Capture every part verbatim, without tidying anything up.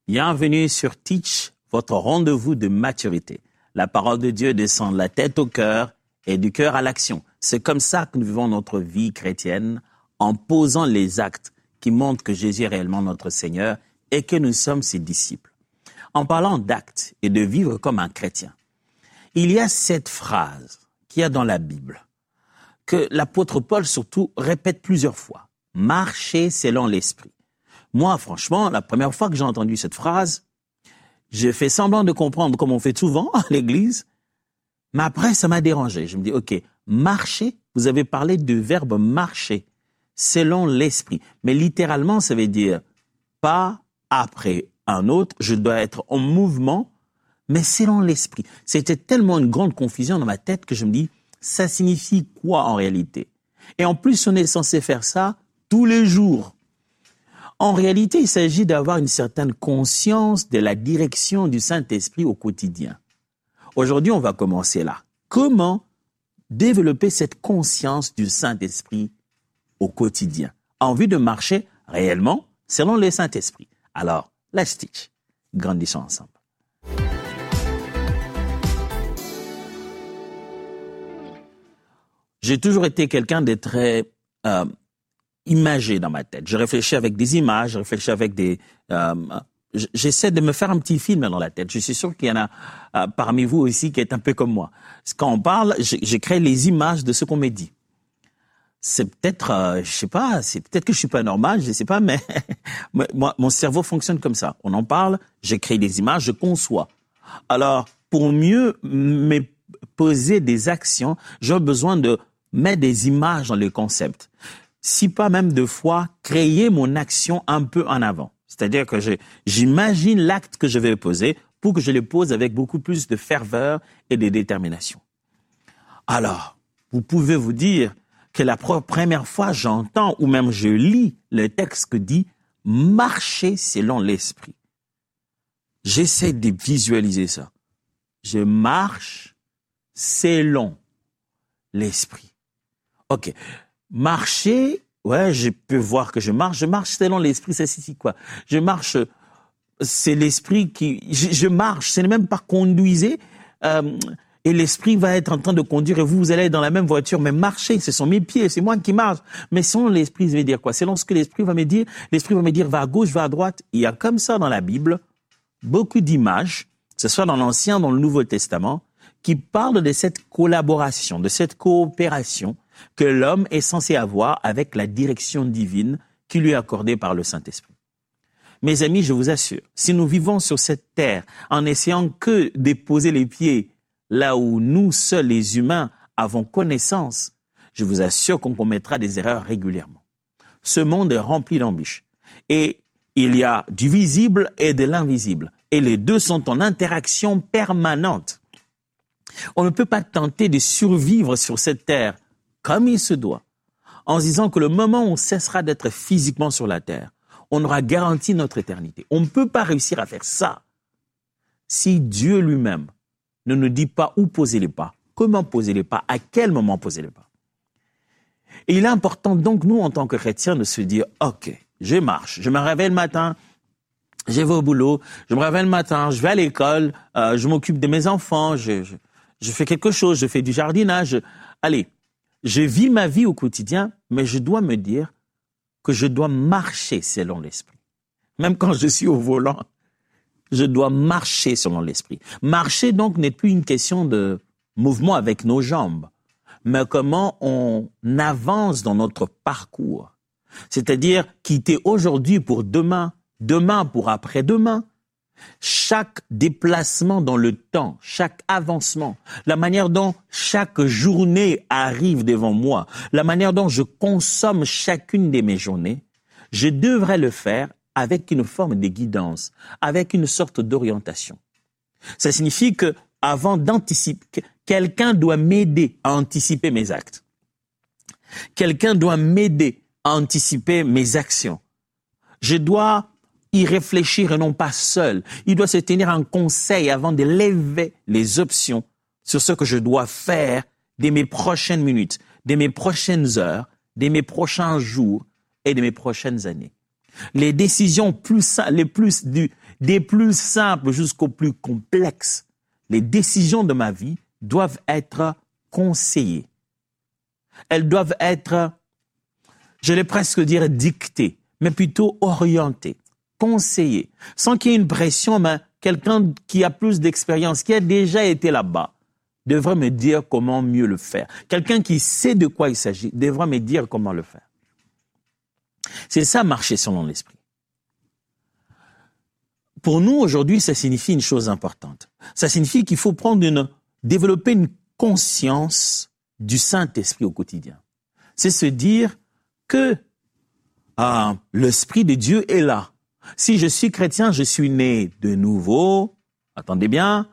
Bienvenue sur Teach, votre rendez-vous de maturité. La parole de Dieu descend de la tête au cœur et du cœur à l'action. C'est comme ça que nous vivons notre vie chrétienne, en posant les actes qui montrent que Jésus est réellement notre Seigneur et que nous sommes ses disciples. En parlant d'actes et de vivre comme un chrétien, il y a cette phrase qu'il y a dans la Bible, que l'apôtre Paul surtout répète plusieurs fois. « Marchez selon l'esprit ». Moi, franchement, la première fois que j'ai entendu cette phrase, j'ai fait semblant de comprendre comme on fait souvent à l'église, mais après, ça m'a dérangé. Je me dis, ok, marcher, vous avez parlé du verbe marcher, selon l'esprit. Mais littéralement, ça veut dire pas après un autre, je dois être en mouvement, mais selon l'esprit. C'était tellement une grande confusion dans ma tête que je me dis, ça signifie quoi en réalité? Et en plus, on est censé faire ça tous les jours. En réalité, il s'agit d'avoir une certaine conscience de la direction du Saint-Esprit au quotidien. Aujourd'hui, on va commencer là. Comment développer cette conscience du Saint-Esprit au quotidien, en vue de marcher réellement selon le Saint-Esprit? Alors, let's teach. Grandissons ensemble. J'ai toujours été quelqu'un de très euh, imagé dans ma tête. Je réfléchis avec des images, je réfléchis avec des... Euh, j'essaie de me faire un petit film dans la tête. Je suis sûr qu'il y en a euh, parmi vous aussi qui est un peu comme moi. Quand on parle, je, je crée les images de ce qu'on me dit. C'est peut-être, euh, je sais pas, c'est peut-être que je suis pas normal, je sais pas, mais moi, mon cerveau fonctionne comme ça. On en parle, je crée des images, je conçois. Alors, pour mieux me poser des actions, j'ai besoin de mettre des images dans le concept. Si pas même de fois, créer mon action un peu en avant. C'est-à-dire que je, j'imagine l'acte que je vais poser pour que je le pose avec beaucoup plus de ferveur et de détermination. Alors, vous pouvez vous dire que la première fois j'entends ou même je lis le texte que dit « marcher selon l'esprit ». J'essaie de visualiser ça. Je marche selon l'esprit. Ok. Marcher, ouais, je peux voir que je marche. Je marche selon l'esprit, ça signifie quoi? Je marche, c'est l'esprit qui... Je, je marche, ce n'est même pas conduisez, euh, et l'esprit va être en train de conduire, et vous, vous allez être dans la même voiture, mais marcher, ce sont mes pieds, c'est moi qui marche. Mais selon l'esprit, ça veut dire quoi? Selon ce que l'esprit va me dire, l'esprit va me dire, va à gauche, va à droite. Il y a comme ça dans la Bible, beaucoup d'images, que ce soit dans l'Ancien, dans le Nouveau Testament, qui parlent de cette collaboration, de cette coopération que l'homme est censé avoir avec la direction divine qui lui est accordée par le Saint-Esprit. Mes amis, je vous assure, si nous vivons sur cette terre en essayant que de poser les pieds là où nous seuls les humains avons connaissance, je vous assure qu'on commettra des erreurs régulièrement. Ce monde est rempli d'embûches et il y a du visible et de l'invisible et les deux sont en interaction permanente. On ne peut pas tenter de survivre sur cette terre comme il se doit, en se disant que le moment où on cessera d'être physiquement sur la terre, on aura garanti notre éternité. On ne peut pas réussir à faire ça si Dieu lui-même ne nous dit pas où poser les pas, comment poser les pas, à quel moment poser les pas. Et il est important donc, nous, en tant que chrétiens, de se dire, ok, je marche, je me réveille le matin, je vais au boulot, je me réveille le matin, je vais à l'école, euh, je m'occupe de mes enfants, je, je, je fais quelque chose, je fais du jardinage. Allez, je vis ma vie au quotidien, mais je dois me dire que je dois marcher selon l'esprit. Même quand je suis au volant, je dois marcher selon l'esprit. Marcher, donc, n'est plus une question de mouvement avec nos jambes, mais comment on avance dans notre parcours. C'est-à-dire quitter aujourd'hui pour demain, demain pour après-demain. Chaque déplacement dans le temps, chaque avancement, la manière dont chaque journée arrive devant moi, la manière dont je consomme chacune de mes journées, je devrais le faire avec une forme de guidance, avec une sorte d'orientation. Ça signifie que, avant d'anticiper, quelqu'un doit m'aider à anticiper mes actes. Quelqu'un doit m'aider à anticiper mes actions. Je dois y réfléchir et non pas seul. Il doit se tenir un conseil avant de lever les options sur ce que je dois faire de mes prochaines minutes, de mes prochaines heures, de mes prochains jours et de mes prochaines années. Les décisions plus, les plus du, des plus simples jusqu'aux plus complexes, les décisions de ma vie doivent être conseillées. Elles doivent être, je vais presque dire dictées, mais plutôt orientées, conseillées, sans qu'il y ait une pression, mais quelqu'un qui a plus d'expérience, qui a déjà été là-bas, devrait me dire comment mieux le faire. Quelqu'un qui sait de quoi il s'agit devra me dire comment le faire. C'est ça, marcher selon l'esprit. Pour nous, aujourd'hui, ça signifie une chose importante. Ça signifie qu'il faut prendre une, développer une conscience du Saint-Esprit au quotidien. C'est se dire que ah, l'Esprit de Dieu est là. Si je suis chrétien, je suis né de nouveau, attendez bien,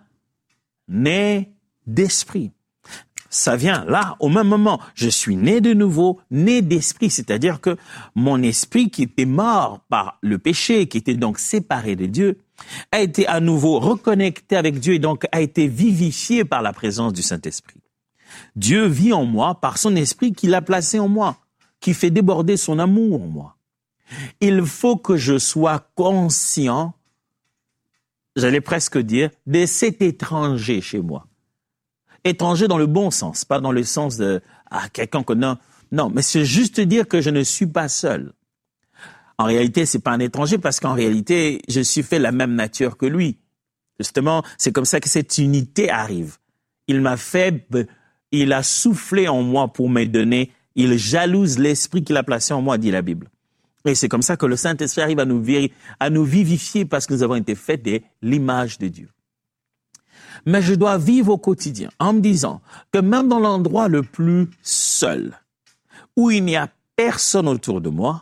né d'esprit. Ça vient là, au même moment. Je suis né de nouveau, né d'esprit, c'est-à-dire que mon esprit qui était mort par le péché, qui était donc séparé de Dieu, a été à nouveau reconnecté avec Dieu et donc a été vivifié par la présence du Saint-Esprit. Dieu vit en moi par son esprit qu'il a placé en moi, qui fait déborder son amour en moi. Il faut que je sois conscient, j'allais presque dire, de cet étranger chez moi. Étranger dans le bon sens, pas dans le sens de ah, quelqu'un que non, non, mais c'est juste dire que je ne suis pas seul. En réalité, c'est pas un étranger parce qu'en réalité, je suis fait la même nature que lui. Justement, c'est comme ça que cette unité arrive. Il m'a fait, il a soufflé en moi pour me donner, il jalouse l'esprit qu'il a placé en moi, dit la Bible. Et c'est comme ça que le Saint-Esprit arrive à nous, à nous vivifier parce que nous avons été faits de l'image de Dieu. Mais je dois vivre au quotidien en me disant que même dans l'endroit le plus seul, où il n'y a personne autour de moi,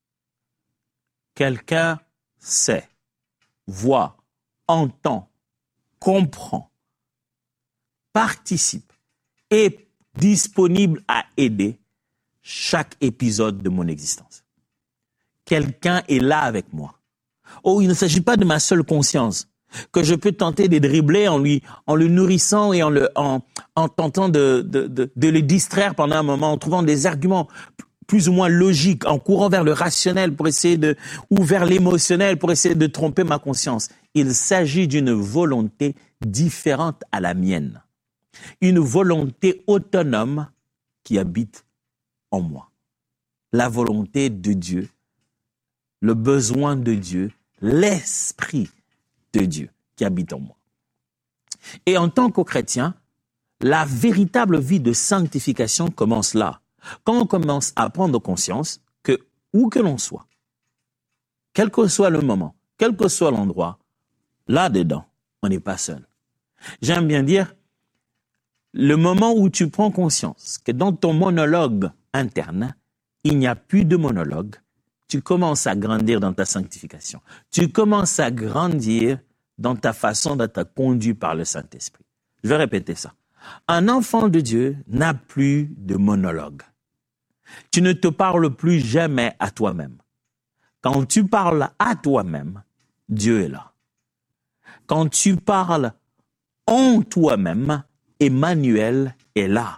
quelqu'un sait, voit, entend, comprend, participe, est disponible à aider chaque épisode de mon existence. Quelqu'un est là avec moi. Oh, il ne s'agit pas de ma seule conscience que je peux tenter de dribbler en lui, en le nourrissant et en le, en, en tentant de, de, de, de le distraire pendant un moment, en trouvant des arguments plus ou moins logiques, en courant vers le rationnel pour essayer de, ou vers l'émotionnel pour essayer de tromper ma conscience. Il s'agit d'une volonté différente à la mienne. Une volonté autonome qui habite en moi. La volonté de Dieu, le besoin de Dieu, l'esprit de Dieu qui habite en moi. Et en tant que chrétien, la véritable vie de sanctification commence là. Quand on commence à prendre conscience que, où que l'on soit, quel que soit le moment, quel que soit l'endroit, là-dedans, on n'est pas seul. J'aime bien dire, le moment où tu prends conscience que dans ton monologue interne, il n'y a plus de monologue, tu commences à grandir dans ta sanctification. Tu commences à grandir dans ta façon d'être conduit par le Saint-Esprit. Je vais répéter ça. Un enfant de Dieu n'a plus de monologue. Tu ne te parles plus jamais à toi-même. Quand tu parles à toi-même, Dieu est là. Quand tu parles en toi-même, Emmanuel est là.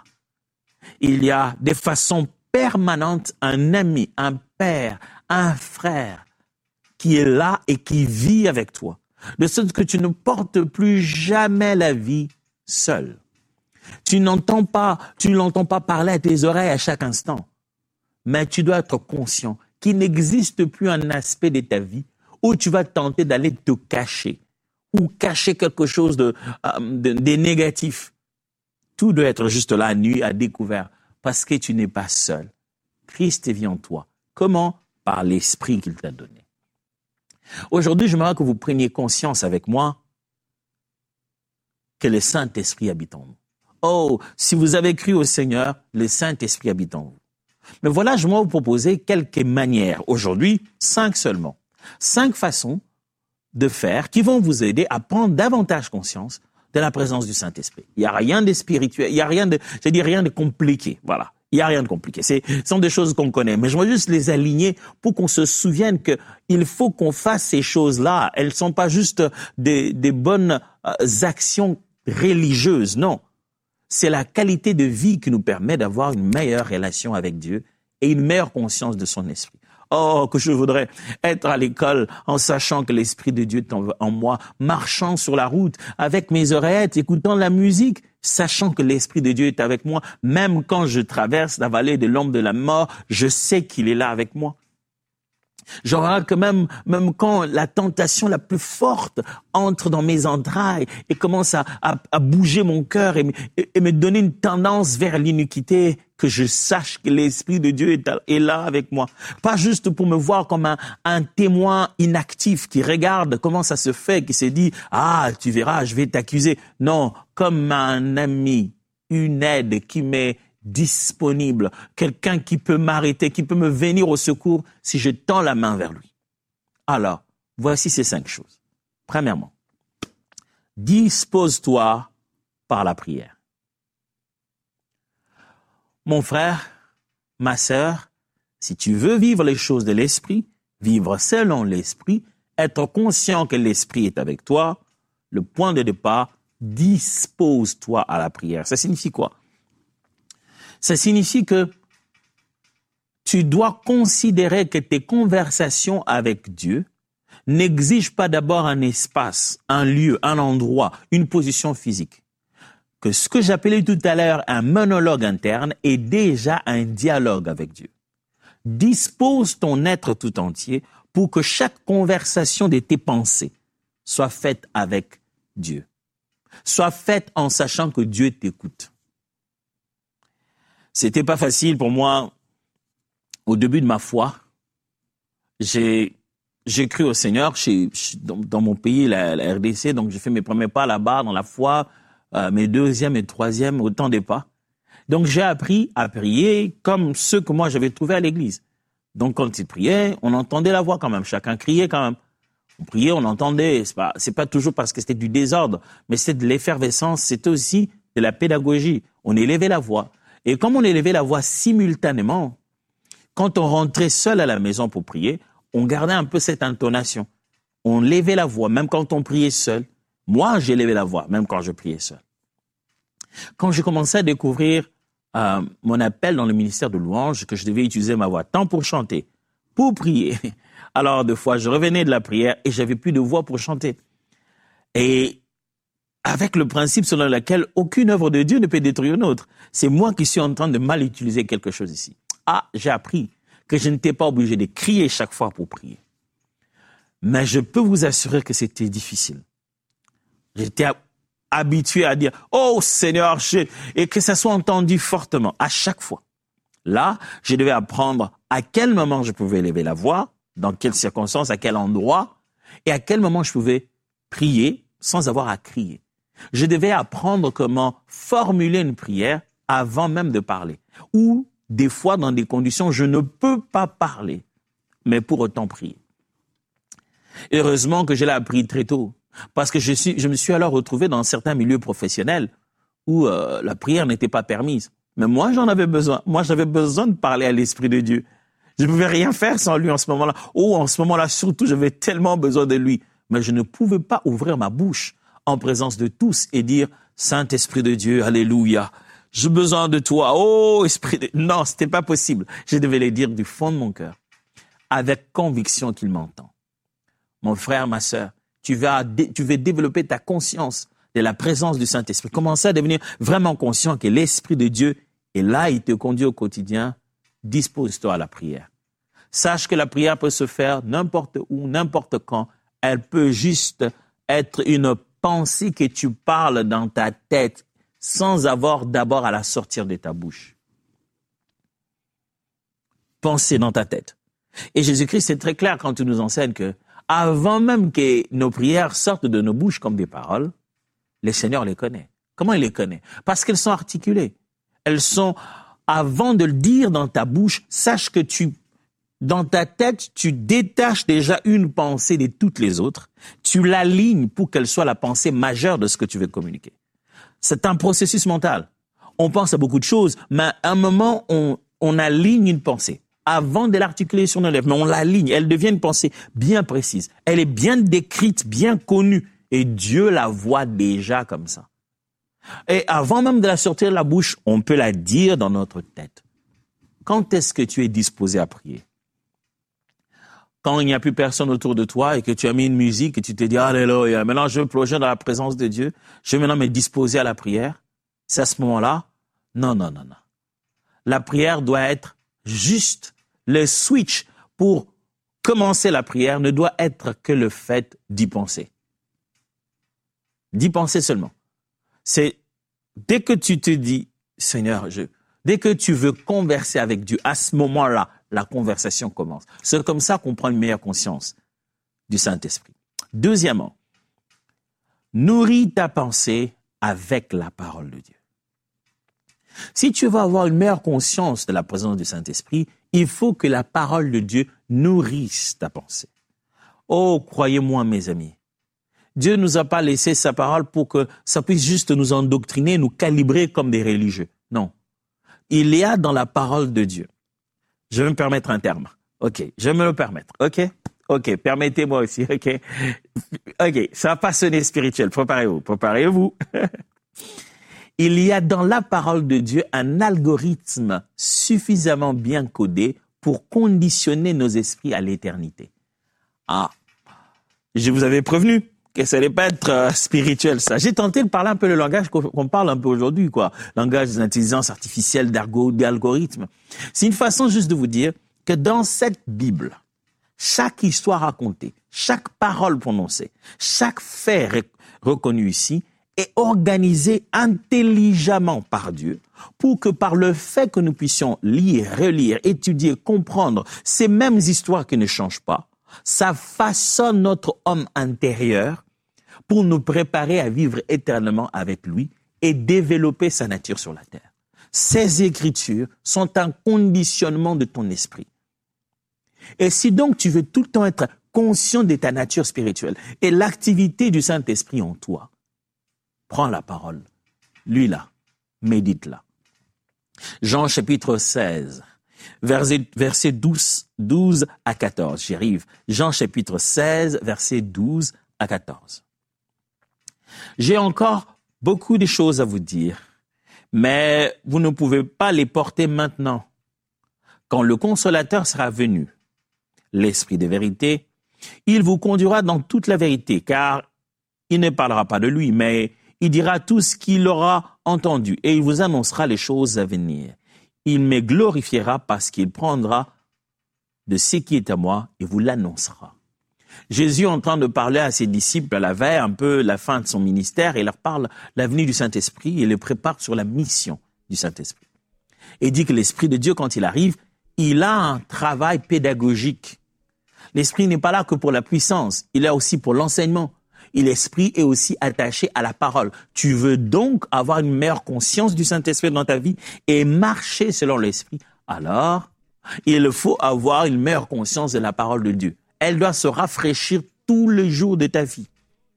Il y a de façon permanente un ami, un père, un frère qui est là et qui vit avec toi. De sorte que tu ne portes plus jamais la vie seul. Tu n'entends pas, tu ne l'entends pas parler à tes oreilles à chaque instant. Mais tu dois être conscient qu'il n'existe plus un aspect de ta vie où tu vas tenter d'aller te cacher ou cacher quelque chose de, de, de négatif. Tout doit être juste là, nu, à découvert, parce que tu n'es pas seul. Christ vit en toi. Comment? Par l'esprit qu'il t'a donné. Aujourd'hui, j'aimerais que vous preniez conscience avec moi que le Saint-Esprit habite en vous. Oh, si vous avez cru au Seigneur, le Saint-Esprit habite en vous. Mais voilà, je vais vous proposer quelques manières. Aujourd'hui, cinq seulement. Cinq façons de faire qui vont vous aider à prendre davantage conscience de la présence du Saint-Esprit. Il n'y a rien de spirituel, il n'y a rien de, je dis rien de compliqué. Voilà. Il n'y a rien de compliqué. C'est, ce sont des choses qu'on connaît. Mais je veux juste les aligner pour qu'on se souvienne qu'il faut qu'on fasse ces choses-là. Elles ne sont pas juste des, des bonnes euh, actions religieuses. Non. C'est la qualité de vie qui nous permet d'avoir une meilleure relation avec Dieu et une meilleure conscience de son esprit. Oh, que je voudrais être à l'école en sachant que l'Esprit de Dieu est en, en moi, marchant sur la route avec mes oreillettes, écoutant la musique, sachant que l'Esprit de Dieu est avec moi. Même quand je traverse la vallée de l'ombre de la mort, je sais qu'il est là avec moi. Genre que même, même quand la tentation la plus forte entre dans mes entrailles et commence à, à, à bouger mon cœur et, et, et me donner une tendance vers l'iniquité, que je sache que l'Esprit de Dieu est, est là avec moi. Pas juste pour me voir comme un, un témoin inactif qui regarde comment ça se fait, qui se dit « Ah, tu verras, je vais t'accuser ». Non, comme un ami, une aide qui m'est disponible, quelqu'un qui peut m'arrêter, qui peut me venir au secours si je tends la main vers lui. Alors, voici ces cinq choses. Premièrement, dispose-toi par la prière. Mon frère, ma sœur, si tu veux vivre les choses de l'esprit, vivre selon l'esprit, être conscient que l'esprit est avec toi, le point de départ, dispose-toi à la prière. Ça signifie quoi? Ça signifie que tu dois considérer que tes conversations avec Dieu n'exigent pas d'abord un espace, un lieu, un endroit, une position physique. Que ce que j'appelais tout à l'heure un monologue interne est déjà un dialogue avec Dieu. Dispose ton être tout entier pour que chaque conversation de tes pensées soit faite avec Dieu. Soit faite en sachant que Dieu t'écoute. C'était pas facile pour moi au début de ma foi. J'ai, j'ai cru au Seigneur chez, dans, dans mon pays, la, la R D C, donc j'ai fait mes premiers pas là-bas dans la foi, euh, mes deuxièmes et troisièmes, autant des pas. Donc j'ai appris à prier comme ceux que moi j'avais trouvés à l'église. Donc quand ils priaient, on entendait la voix quand même, chacun criait quand même. On priait, on entendait, c'est pas, c'est pas toujours parce que c'était du désordre, mais c'était de l'effervescence, c'était aussi de la pédagogie. On élevait la voix. Et comme on élevait la voix simultanément, quand on rentrait seul à la maison pour prier, on gardait un peu cette intonation. On levait la voix, même quand on priait seul. Moi, j'ai levé la voix, même quand je priais seul. Quand j'ai commencé à découvrir euh, mon appel dans le ministère de louange, que je devais utiliser ma voix tant pour chanter, pour prier, alors des fois, je revenais de la prière et j'avais plus de voix pour chanter. Et avec le principe selon lequel aucune œuvre de Dieu ne peut détruire une autre. C'est moi qui suis en train de mal utiliser quelque chose ici. Ah, j'ai appris que je n'étais pas obligé de crier chaque fois pour prier. Mais je peux vous assurer que c'était difficile. J'étais habitué à dire « Oh Seigneur !» et que ça soit entendu fortement, à chaque fois. Là, je devais apprendre à quel moment je pouvais élever la voix, dans quelles circonstances, à quel endroit, et à quel moment je pouvais prier sans avoir à crier. Je devais apprendre comment formuler une prière avant même de parler. Ou, des fois, dans des conditions, je ne peux pas parler, mais pour autant prier. Heureusement que je l'ai appris très tôt, parce que je, suis, je me suis alors retrouvé dans certains milieux professionnels où euh, la prière n'était pas permise. Mais moi, j'en avais besoin. Moi, j'avais besoin de parler à l'Esprit de Dieu. Je ne pouvais rien faire sans lui en ce moment-là. Oh, en ce moment-là, surtout, j'avais tellement besoin de lui. Mais je ne pouvais pas ouvrir ma bouche en présence de tous et dire « Saint-Esprit de Dieu, alléluia, j'ai besoin de toi, oh Esprit de... » Non, c'était pas possible. Je devais les dire du fond de mon cœur, avec conviction qu'il m'entend. Mon frère, ma sœur, tu vas, tu vas développer ta conscience de la présence du Saint-Esprit. Commencer à devenir vraiment conscient que l'Esprit de Dieu est là, il te conduit au quotidien. Dispose-toi à la prière. Sache que la prière peut se faire n'importe où, n'importe quand. Elle peut juste être une pensée que tu parles dans ta tête sans avoir d'abord à la sortir de ta bouche. Pensée dans ta tête. Et Jésus-Christ est très clair quand il nous enseigne que avant même que nos prières sortent de nos bouches comme des paroles, le Seigneur les connaît. Comment il les connaît? Parce qu'elles sont articulées. Elles sont, avant de le dire dans ta bouche, sache que tu dans ta tête, tu détaches déjà une pensée de toutes les autres, tu l'alignes pour qu'elle soit la pensée majeure de ce que tu veux communiquer. C'est un processus mental. On pense à beaucoup de choses, mais à un moment, on, on aligne une pensée. Avant de l'articuler sur nos lèvres, mais on l'aligne, elle devient une pensée bien précise. Elle est bien décrite, bien connue, et Dieu la voit déjà comme ça. Et avant même de la sortir de la bouche, on peut la dire dans notre tête. Quand est-ce que tu es disposé à prier? quand il n'y a plus personne autour de toi et que tu as mis une musique et tu te dis, alléluia, maintenant je veux plonger dans la présence de Dieu, je vais maintenant me disposer à la prière. C'est à ce moment-là, non, non, non, non. La prière doit être juste. Le switch pour commencer la prière ne doit être que le fait d'y penser. D'y penser seulement. C'est dès que tu te dis, Seigneur, je, dès que tu veux converser avec Dieu, à ce moment-là, la conversation commence. C'est comme ça qu'on prend une meilleure conscience du Saint-Esprit. Deuxièmement, nourris ta pensée avec la parole de Dieu. Si tu veux avoir une meilleure conscience de la présence du Saint-Esprit, il faut que la parole de Dieu nourrisse ta pensée. Oh, croyez-moi, mes amis, Dieu ne nous a pas laissé sa parole pour que ça puisse juste nous endoctriner, nous calibrer comme des religieux. Non. Il y a dans la parole de Dieu. Je vais me permettre un terme. OK, je vais me le permettre. OK? OK, permettez-moi aussi. OK? OK, ça va pas sonner spirituel. Préparez-vous, préparez-vous. Il y a dans la parole de Dieu un algorithme suffisamment bien codé pour conditionner nos esprits à l'éternité. Ah, je vous avais prévenu que ça allait pas être euh, spirituel, ça. J'ai tenté de parler un peu le langage qu'on, qu'on parle un peu aujourd'hui, quoi. Langage d'intelligence artificielle, d'algorithme. C'est une façon juste de vous dire que dans cette Bible, chaque histoire racontée, chaque parole prononcée, chaque fait rec- reconnu ici, est organisé intelligemment par Dieu pour que par le fait que nous puissions lire, relire, étudier, comprendre ces mêmes histoires qui ne changent pas, ça façonne notre homme intérieur pour nous préparer à vivre éternellement avec lui et développer sa nature sur la terre. Ces écritures sont un conditionnement de ton esprit. Et si donc tu veux tout le temps être conscient de ta nature spirituelle et l'activité du Saint-Esprit en toi, prends la parole, lis-la, médite-la. Jean chapitre seize, verset, verset douze, douze à quatorze, j'y arrive. Jean chapitre seize, verset douze à quatorze. J'ai encore beaucoup de choses à vous dire, mais vous ne pouvez pas les porter maintenant. Quand le Consolateur sera venu, l'Esprit de vérité, il vous conduira dans toute la vérité, car il ne parlera pas de lui, mais il dira tout ce qu'il aura entendu et il vous annoncera les choses à venir. Il me glorifiera parce qu'il prendra de ce qui est à moi et vous l'annoncera. Jésus est en train de parler à ses disciples à la veille, un peu la fin de son ministère, et il leur parle de la venue du Saint-Esprit et les prépare sur la mission du Saint-Esprit. Et dit que l'Esprit de Dieu, quand il arrive, il a un travail pédagogique. L'Esprit n'est pas là que pour la puissance, il est là aussi pour l'enseignement. Et l'Esprit est aussi attaché à la parole. Tu veux donc avoir une meilleure conscience du Saint-Esprit dans ta vie et marcher selon l'Esprit. Alors, il faut avoir une meilleure conscience de la parole de Dieu. Elle doit se rafraîchir tous les jours de ta vie.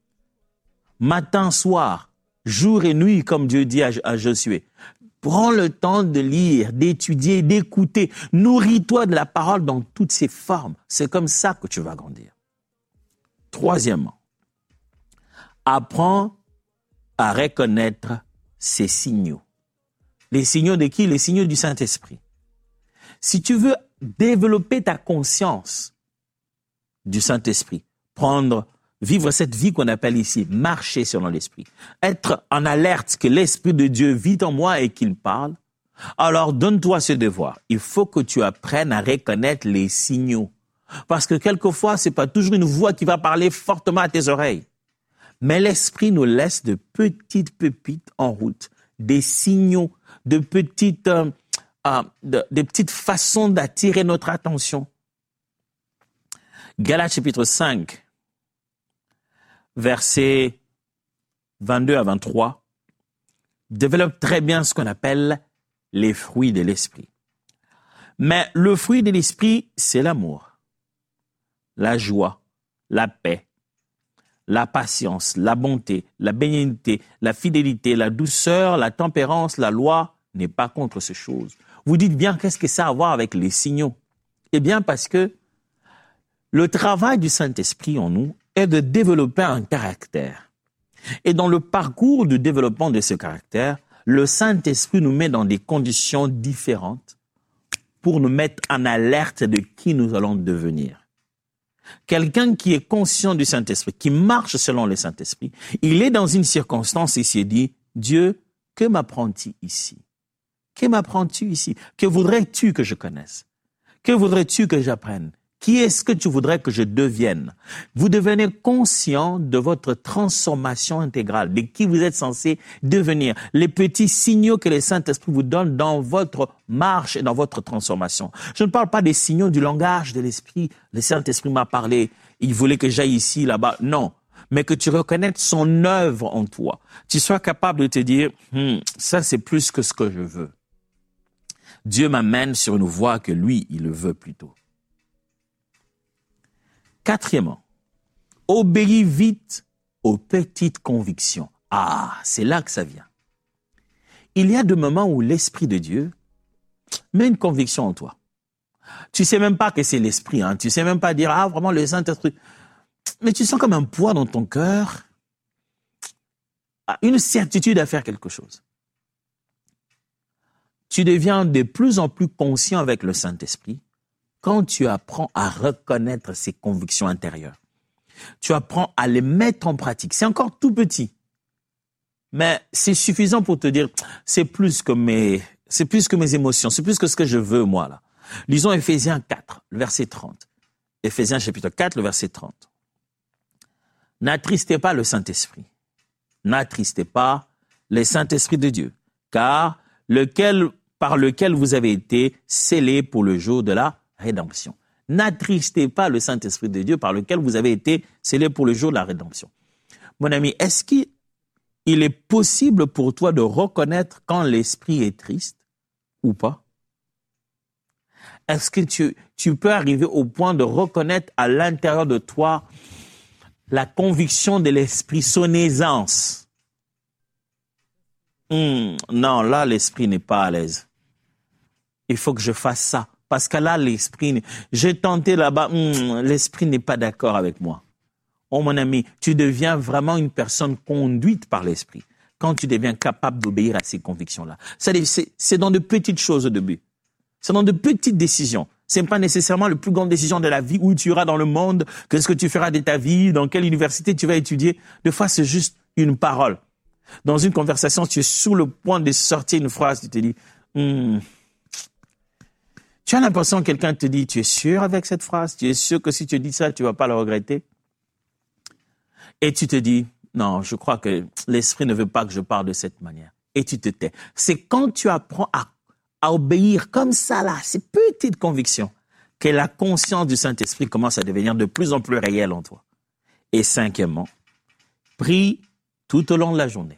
Matin, soir, jour et nuit, comme Dieu dit à, à Josué. Prends le temps de lire, d'étudier, d'écouter. Nourris-toi de la parole dans toutes ses formes. C'est comme ça que tu vas grandir. Troisièmement, apprends à reconnaître ces signaux. Les signaux de qui? Les signaux du Saint-Esprit. Si tu veux développer ta conscience du Saint-Esprit, prendre, vivre cette vie qu'on appelle ici, marcher selon l'Esprit, être en alerte que l'Esprit de Dieu vit en moi et qu'il parle, alors donne-toi ce devoir. Il faut que tu apprennes à reconnaître les signaux. Parce que quelquefois, c'est pas toujours une voix qui va parler fortement à tes oreilles. Mais l'Esprit nous laisse de petites pépites en route, des signaux, de petites, euh, euh, de, de petites façons d'attirer notre attention. Galates chapitre cinq, versets vingt-deux à vingt-trois, développe très bien ce qu'on appelle les fruits de l'Esprit. Mais le fruit de l'Esprit, c'est l'amour, la joie, la paix, la patience, la bonté, la bénignité, la fidélité, la douceur, la tempérance, la loi n'est pas contre ces choses. Vous dites bien, qu'est-ce que ça a à voir avec les signaux? Eh bien, parce que le travail du Saint-Esprit en nous est de développer un caractère. Et dans le parcours de développement de ce caractère, le Saint-Esprit nous met dans des conditions différentes pour nous mettre en alerte de qui nous allons devenir. Quelqu'un qui est conscient du Saint-Esprit, qui marche selon le Saint-Esprit, il est dans une circonstance et il s'est dit, Dieu, que m'apprends-tu ici? Que m'apprends-tu ici? Que voudrais-tu que je connaisse? Que voudrais-tu que j'apprenne? Qui est-ce que tu voudrais que je devienne? Vous devenez conscient de votre transformation intégrale, de qui vous êtes censé devenir, les petits signaux que le Saint-Esprit vous donne dans votre marche et dans votre transformation. Je ne parle pas des signaux du langage de l'Esprit. Le Saint-Esprit m'a parlé, il voulait que j'aille ici, là-bas. Non, mais que tu reconnaisses son œuvre en toi. Tu sois capable de te dire, hm, ça c'est plus que ce que je veux. Dieu m'amène sur une voie que lui, il le veut plutôt. Quatrièmement, obéis vite aux petites convictions. Ah, c'est là que ça vient. Il y a des moments où l'Esprit de Dieu met une conviction en toi. Tu sais même pas que c'est l'Esprit, hein. Tu sais même pas dire, ah, vraiment le Saint-Esprit. Mais tu sens comme un poids dans ton cœur, une certitude à faire quelque chose. Tu deviens de plus en plus conscient avec le Saint-Esprit quand tu apprends à reconnaître ces convictions intérieures. Tu apprends à les mettre en pratique. C'est encore tout petit, mais c'est suffisant pour te dire, c'est plus que mes, c'est plus que mes émotions, c'est plus que ce que je veux, moi, là. Lisons Éphésiens quatre, le verset trente. Éphésiens chapitre quatre, le verset trente. N'attristez pas le Saint-Esprit. N'attristez pas le Saint-Esprit de Dieu, car lequel, par lequel vous avez été scellés pour le jour de la rédemption. N'attristez pas le Saint-Esprit de Dieu par lequel vous avez été scellés pour le jour de la rédemption. Mon ami, est-ce qu'il est possible pour toi de reconnaître quand l'Esprit est triste ou pas? Est-ce que tu, tu peux arriver au point de reconnaître à l'intérieur de toi la conviction de l'Esprit, son aisance? Hum, non, là, l'Esprit n'est pas à l'aise. Il faut que je fasse ça. Parce que là, l'Esprit, j'ai tenté là-bas, hum, l'Esprit n'est pas d'accord avec moi. Oh mon ami, tu deviens vraiment une personne conduite par l'Esprit quand tu deviens capable d'obéir à ces convictions-là. C'est, c'est, c'est dans de petites choses au début. C'est dans de petites décisions. C'est pas nécessairement la plus grande décision de la vie où tu iras dans le monde, qu'est-ce que tu feras de ta vie, dans quelle université tu vas étudier. Des fois, c'est juste une parole. Dans une conversation, tu es sur le point de sortir une phrase, tu te dis, hum, tu as l'impression que quelqu'un te dit, tu es sûr avec cette phrase? Tu es sûr que si tu dis ça, tu vas pas le regretter? Et tu te dis, non, je crois que l'Esprit ne veut pas que je parle de cette manière. Et tu te tais. C'est quand tu apprends à, à obéir comme ça, là, ces petites convictions, que la conscience du Saint-Esprit commence à devenir de plus en plus réelle en toi. Et cinquièmement, prie tout au long de la journée.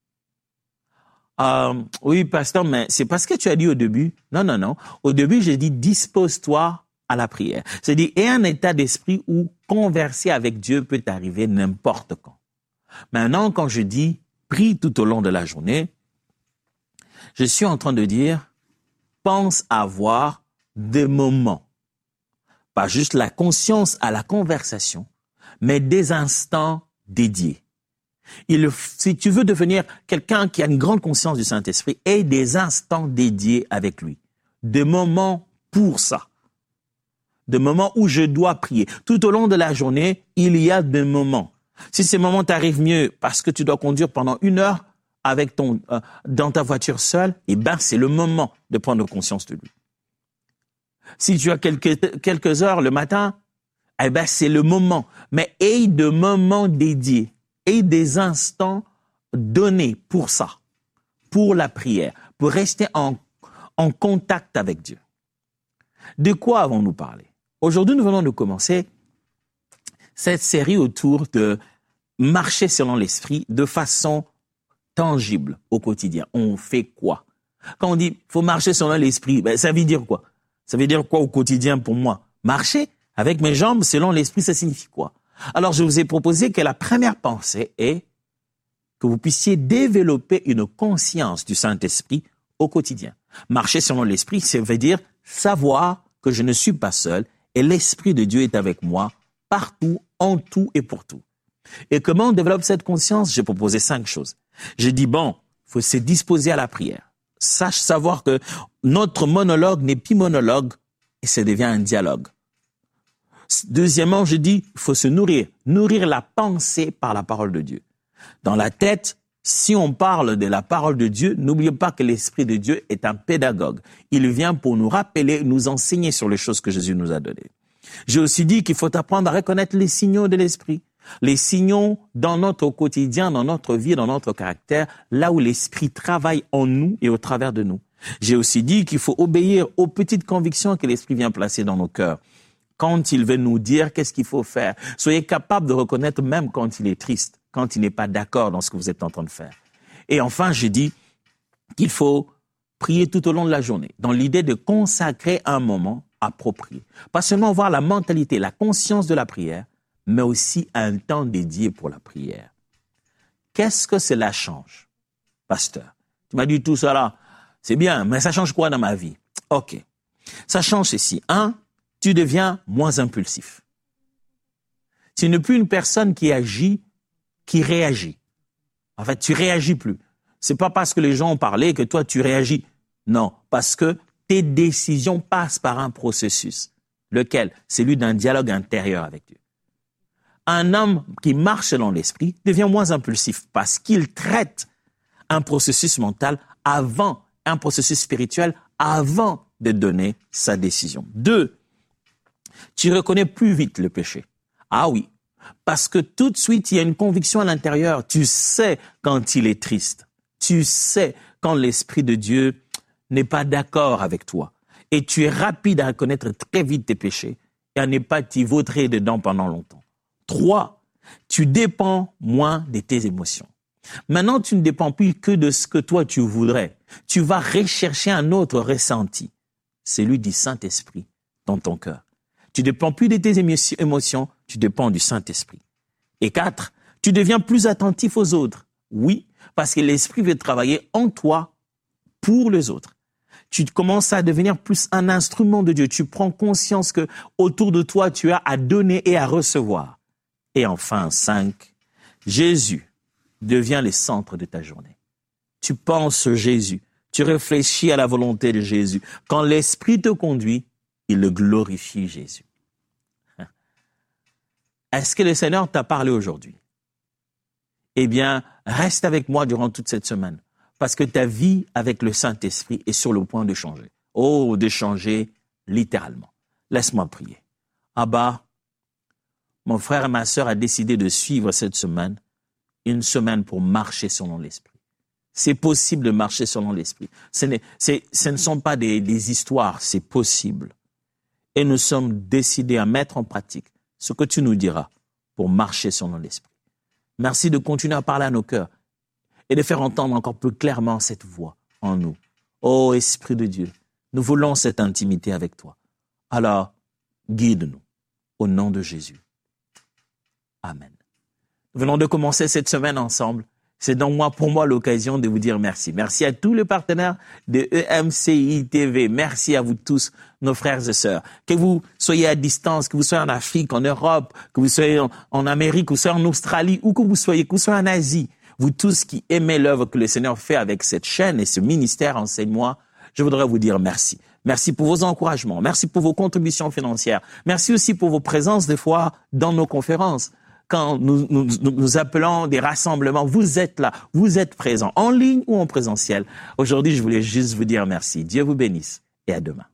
Euh, oui, pasteur, mais c'est parce que tu as dit au début. Non, non, non. Au début, j'ai dit dispose-toi à la prière. C'est-à-dire, aie un état d'esprit où converser avec Dieu peut arriver n'importe quand. Maintenant, quand je dis prie tout au long de la journée, je suis en train de dire pense à avoir des moments, pas juste la conscience à la conversation, mais des instants dédiés. Il, si tu veux devenir quelqu'un qui a une grande conscience du Saint-Esprit, aie des instants dédiés avec lui. Des moments pour ça. Des moments où je dois prier. Tout au long de la journée, il y a des moments. Si ces moments t'arrivent mieux parce que tu dois conduire pendant une heure avec ton, euh, dans ta voiture seule, eh ben, c'est le moment de prendre conscience de lui. Si tu as quelques, quelques heures le matin, eh ben, c'est le moment. Mais aie des moments dédiés. Et des instants donnés pour ça, pour la prière, pour rester en, en contact avec Dieu. De quoi avons-nous parlé? Aujourd'hui, nous venons de commencer cette série autour de marcher selon l'Esprit de façon tangible au quotidien. On fait quoi? Quand on dit « faut marcher selon l'Esprit », ben, ça veut dire quoi? Ça veut dire quoi au quotidien pour moi? Marcher avec mes jambes selon l'Esprit, ça signifie quoi? Alors, je vous ai proposé que la première pensée est que vous puissiez développer une conscience du Saint-Esprit au quotidien. Marcher selon l'Esprit, ça veut dire savoir que je ne suis pas seul et l'Esprit de Dieu est avec moi partout, en tout et pour tout. Et comment on développe cette conscience? J'ai proposé cinq choses. J'ai dit, bon, il faut se disposer à la prière. Sache savoir que notre monologue n'est plus monologue et ça devient un dialogue. Deuxièmement, je dis, il faut se nourrir. Nourrir la pensée par la parole de Dieu. Dans la tête, si on parle de la parole de Dieu, n'oubliez pas que l'Esprit de Dieu est un pédagogue. Il vient pour nous rappeler, nous enseigner sur les choses que Jésus nous a données. J'ai aussi dit qu'il faut apprendre à reconnaître les signaux de l'Esprit. Les signaux dans notre quotidien, dans notre vie, dans notre caractère, là où l'Esprit travaille en nous et au travers de nous. J'ai aussi dit qu'il faut obéir aux petites convictions que l'Esprit vient placer dans nos cœurs. Quand il veut nous dire qu'est-ce qu'il faut faire, soyez capable de reconnaître même quand il est triste, quand il n'est pas d'accord dans ce que vous êtes en train de faire. Et enfin, j'ai dit qu'il faut prier tout au long de la journée, dans l'idée de consacrer un moment approprié. Pas seulement avoir la mentalité, la conscience de la prière, mais aussi un temps dédié pour la prière. Qu'est-ce que cela change, pasteur? Tu m'as dit tout cela, c'est bien, mais ça change quoi dans ma vie? Ok, ça change ceci. Un, tu deviens moins impulsif. Tu n'es plus une personne qui agit, qui réagit. En fait, tu réagis plus. C'est pas parce que les gens ont parlé que toi tu réagis. Non, parce que tes décisions passent par un processus. Lequel? Celui d'un dialogue intérieur avec Dieu. Un homme qui marche selon l'esprit devient moins impulsif parce qu'il traite un processus mental avant, un processus spirituel avant de donner sa décision. Deux, tu reconnais plus vite le péché. Ah oui, parce que tout de suite, il y a une conviction à l'intérieur. Tu sais quand il est triste. Tu sais quand l'Esprit de Dieu n'est pas d'accord avec toi. Et tu es rapide à reconnaître très vite tes péchés et à ne pas t'y vautrer dedans pendant longtemps. Trois, tu dépends moins de tes émotions. Maintenant, tu ne dépends plus que de ce que toi tu voudrais. Tu vas rechercher un autre ressenti, celui du Saint-Esprit dans ton cœur. Tu ne dépends plus de tes émotions, tu dépends du Saint-Esprit. Et quatre, tu deviens plus attentif aux autres. Oui, parce que l'Esprit veut travailler en toi pour les autres. Tu commences à devenir plus un instrument de Dieu. Tu prends conscience que autour de toi, tu as à donner et à recevoir. Et enfin, cinq, Jésus devient le centre de ta journée. Tu penses Jésus, tu réfléchis à la volonté de Jésus. Quand l'Esprit te conduit, il le glorifie, Jésus. Est-ce que le Seigneur t'a parlé aujourd'hui? Eh bien, reste avec moi durant toute cette semaine, parce que ta vie avec le Saint-Esprit est sur le point de changer. Oh, de changer littéralement. Laisse-moi prier. Abba, mon frère et ma sœur a décidé de suivre cette semaine, une semaine pour marcher selon l'Esprit. C'est possible de marcher selon l'Esprit. Ce, n'est, c'est, ce ne sont pas des, des histoires, c'est possible. Et nous sommes décidés à mettre en pratique ce que tu nous diras pour marcher selon l'Esprit. Merci de continuer à parler à nos cœurs et de faire entendre encore plus clairement cette voix en nous. Ô Esprit de Dieu, nous voulons cette intimité avec toi. Alors, guide-nous au nom de Jésus. Amen. Nous venons de commencer cette semaine ensemble. C'est donc moi, pour moi l'occasion de vous dire merci. Merci à tous les partenaires de E M C I T V. Merci à vous tous, nos frères et sœurs. Que vous soyez à distance, que vous soyez en Afrique, en Europe, que vous soyez en, en Amérique, que vous soyez en Australie, où que vous soyez, que vous soyez en Asie. Vous tous qui aimez l'œuvre que le Seigneur fait avec cette chaîne et ce ministère, enseigne-moi, je voudrais vous dire merci. Merci pour vos encouragements. Merci pour vos contributions financières. Merci aussi pour vos présences des fois dans nos conférences. Quand nous, nous, nous appelons des rassemblements, vous êtes là, vous êtes présents, en ligne ou en présentiel. Aujourd'hui, je voulais juste vous dire merci. Dieu vous bénisse et à demain.